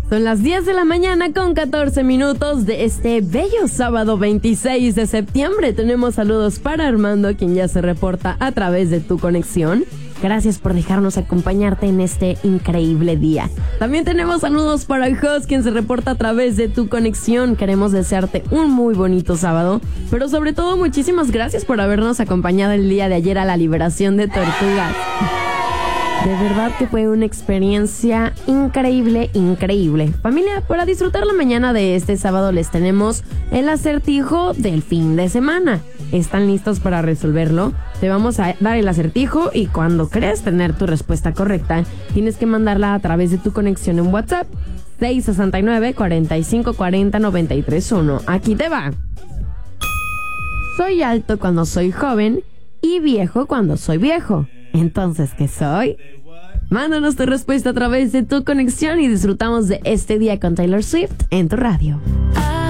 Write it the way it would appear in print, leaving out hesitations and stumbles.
Son las 10 de la mañana con 14 minutos de este bello sábado 26 de septiembre. Tenemos saludos para Armando, quien ya se reporta a través de Tu Conexión. Gracias por dejarnos acompañarte en este increíble día. También tenemos saludos para Jos, quien se reporta a través de Tu Conexión. Queremos desearte un muy bonito sábado, pero sobre todo muchísimas gracias por habernos acompañado el día de ayer a la liberación de tortugas. De verdad que fue una experiencia increíble, increíble. Familia, para disfrutar la mañana de este sábado les tenemos el acertijo del fin de semana. ¿Están listos para resolverlo? Te vamos a dar el acertijo y cuando creas tener tu respuesta correcta, tienes que mandarla a través de Tu Conexión en WhatsApp 669-4540-931. Aquí te va. Soy alto cuando soy joven y viejo cuando soy viejo. Entonces, ¿qué soy? Mándanos tu respuesta a través de Tu Conexión y disfrutamos de este día con Taylor Swift en tu radio.